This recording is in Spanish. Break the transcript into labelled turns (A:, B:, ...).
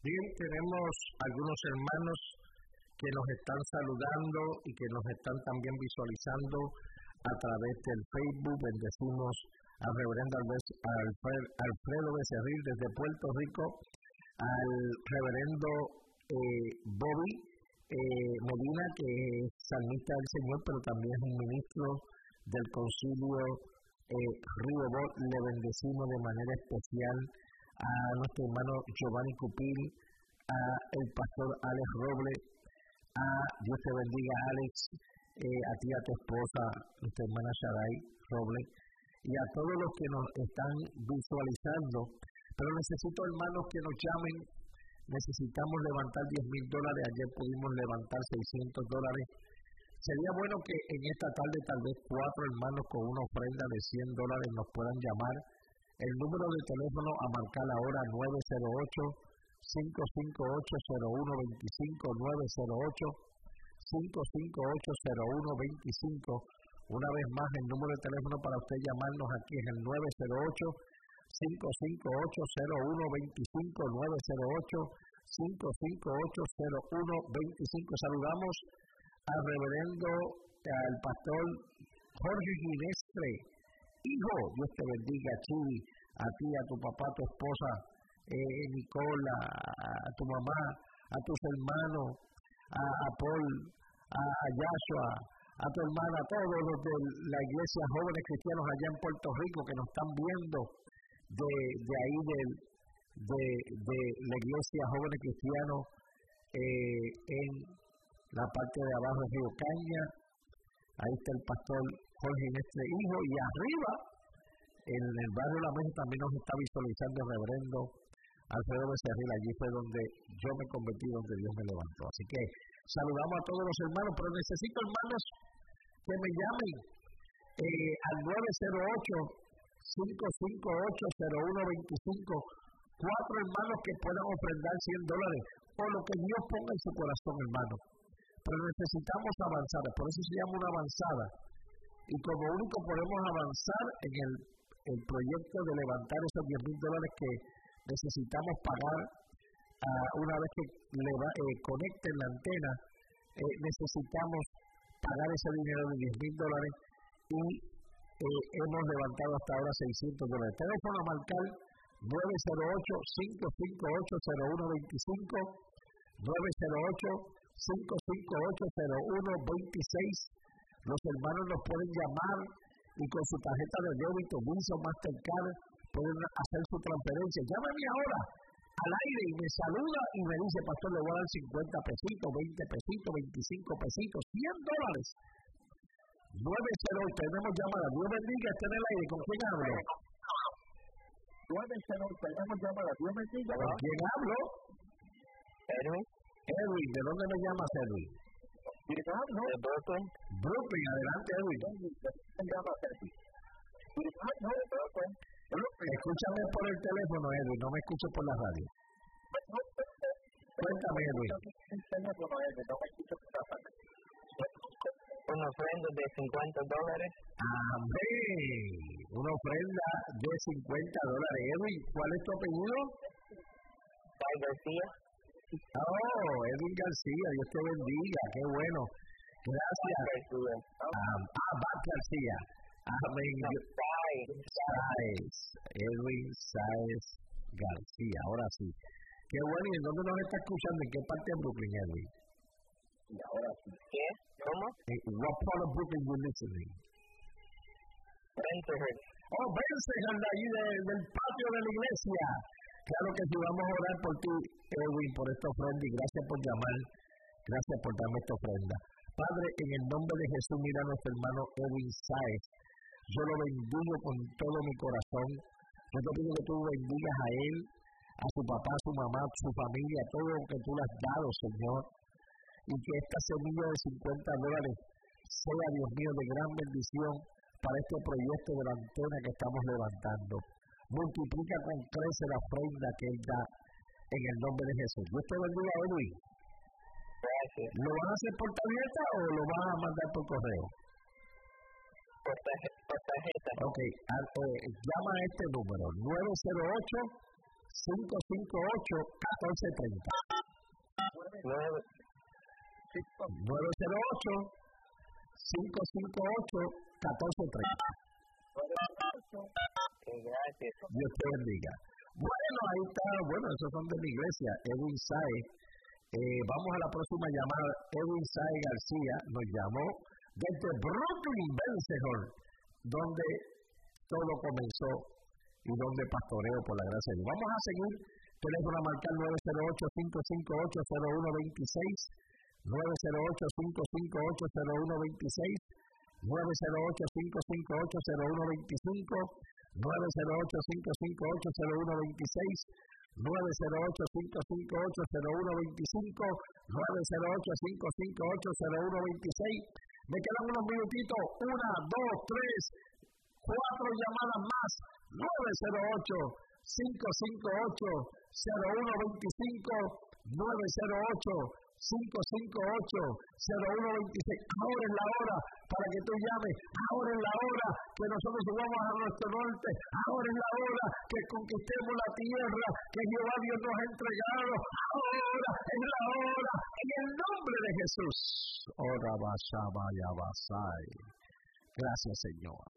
A: Sí, tenemos algunos hermanos que nos están saludando y que nos están también visualizando a través del Facebook. Bendecimos al reverendo Alfredo Becerril desde Puerto Rico, al reverendo Bobby Medina, que es salmista del Señor, pero también es un ministro del Concilio Río Bo. Le bendecimos de manera especial a nuestro hermano Giovanni Cupil, a el pastor Alex Robles, a Dios te bendiga Alex, a ti, a tu esposa, nuestra hermana Sharai Robles, y a todos los que nos están visualizando. Pero necesito, hermanos, que nos llamen. Necesitamos levantar $10,000. Ayer pudimos levantar $600. Sería bueno que en esta tarde tal vez 4 hermanos con una ofrenda de $100 nos puedan llamar. El número de teléfono a marcar ahora 908-558-0125, 908-558-0125. Una vez más, el número de teléfono para usted llamarnos aquí es el 908-558-0125, 908-558-0125. Saludamos al reverendo, al pastor Jorge Ginestre. Hijo, Dios te bendiga, Chivi, a ti, a tu papá, a tu esposa, Nicola, a tu mamá, a tus hermanos, a Paul, a Yashua, a tu hermana, a todos los de la iglesia Jóvenes Cristianos allá en Puerto Rico que nos están viendo de ahí de la iglesia Jóvenes Cristianos en la parte de abajo de Río Caña. Ahí está el pastor Jorge Inestre Hijo, y arriba en el barrio La Mesa también nos está visualizando el reverendo Alfredo Becerril. Allí fue donde yo me convertí, donde Dios me levantó. Así que saludamos a todos los hermanos, pero necesito, hermanos, que me llamen al 908-558-0125. 4 hermanos que puedan ofrendar $100 o lo que Dios ponga en su corazón, hermano. Pero necesitamos avanzar, por eso se llama una avanzada. Y como único podemos avanzar en el proyecto de levantar esos $10,000 que necesitamos pagar una vez que conecten la antena. Necesitamos pagar ese dinero de $10,000 y hemos levantado hasta ahora $600. Teléfono a marcar 908-558-0125, 908-558-0126. Los hermanos nos pueden llamar y con su tarjeta de débito, Visa o Mastercard, pueden hacer su transferencia. Llámame ahora al aire y me saluda y me dice: pastor, le voy a dar 50 pesitos, 20 pesitos, 25 pesitos, $100. 908, tenemos llamada. Dios bendiga, está en el aire. ¿Con quién hablo?
B: 908, tenemos llamada. Dios bendiga.
A: ¿Con quién hablo?
B: Edwin.
A: Edwin, ¿de dónde me llamas, Edwin?
B: De Brooklyn.
A: Brooklyn, adelante, Edwin. Escúchame por el teléfono, Edwin, no me escuches por la radio. Cuéntame, Edwin.
B: Una ofrenda de $50.
A: Amén. Una ofrenda de $50. Edwin, ¿cuál es tu apellido?
B: Pai García.
A: Edwin García, Dios te bendiga, qué bueno. Gracias. Bart García. Amén. Edwin Sáez García, ahora sí. Qué bueno, ¿y en dónde nos está escuchando? ¿En qué parte de Brooklyn, Edwin?
B: Y ahora sí. ¿Qué? ¿Cómo?
A: What part of Brooklyn you listening?
B: Bensonhurst.
A: Bensonhurst, allí del patio de la iglesia. Claro que sí, vamos a orar por ti, Edwin, por esta ofrenda, y gracias por llamar, gracias por darme esta ofrenda. Padre, en el nombre de Jesús, mira a nuestro hermano Edwin Sáez. Yo lo bendigo con todo mi corazón. Yo te pido que tú bendigas a él, a su papá, a su mamá, a su familia, a todo lo que tú le has dado, Señor. Y que esta semilla de $50 sea, Dios mío, de gran bendición para este proyecto de la antena que estamos levantando. Multiplica con crece la ofrenda que él da en el nombre de Jesús. Dios te bendiga, Edwin.
B: Gracias.
A: ¿Lo van a hacer por tarjeta o lo van a mandar por correo?
B: Por tarjeta.
A: Ok, llama a este número, 908
B: Gracias.
A: Dios te bendiga. Bueno, ahí está. Bueno, esos son de la iglesia. Edwin Saez. Vamos a la próxima llamada. Edwin Saez García nos llamó desde Brooklyn, Bensehall, donde todo comenzó y donde pastoreo por la gracia de Dios. Vamos a seguir. Teléfono a marcar 908-558-0126, 908-558-0126, 908-558-0125, 908-558-0126, 908-558-0125, 908-558-0125, 908-558-0126. Me quedan unos minutitos, 1, 2, 3, 4 llamadas más, 908-558-0125, 908-558-0126. Ahora es la hora para que tú llames, ahora es la hora que nosotros subamos a nuestro norte, ahora es la hora que conquistemos la tierra que Jehová Dios nos ha entregado, ahora es la hora, en el nombre de Jesús. Ora basaba y abasai. Gracias, Señor.